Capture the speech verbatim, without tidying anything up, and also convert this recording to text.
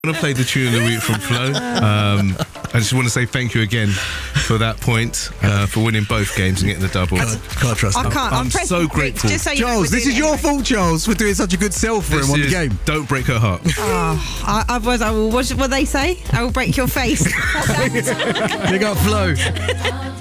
I want to play the tune of the week from Flo. Um, I just want to say thank you again for that point, uh, for winning both games and getting the double. Can't, can't trust I him. can't. I'm I'm pressing so Rich, grateful. Just so you know Charles, we're this doing is your it. fault, Charles, for doing such a good sell for This him on the is- game. Don't break her heart. Oh, I, otherwise, I will. What, what they say? I will break your face. Big up Flo.